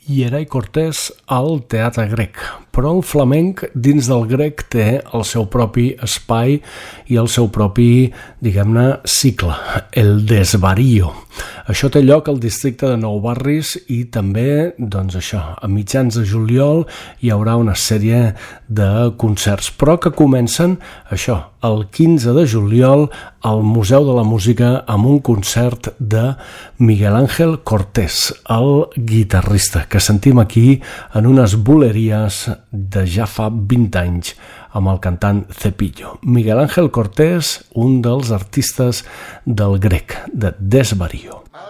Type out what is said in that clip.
Gerai Cortés al teatre grec, però el flamenc dins del grec té el seu propi espai i el seu propi, diguem-ne, cicle, el desvarío. Això té lloc al districte de Nou Barris i també, doncs això, a mitjans de juliol hi haurà una sèrie de concerts, però que comencen, això, el 15 de juliol al Museu de la Música amb un concert de Miguel Ángel Cortés, el guitarrista, que sentim aquí en unes buleries de ja fa 20 anys amb el cantant Cepillo. Miguel Ángel Cortés, un dels artistes del grec, de Desvarío.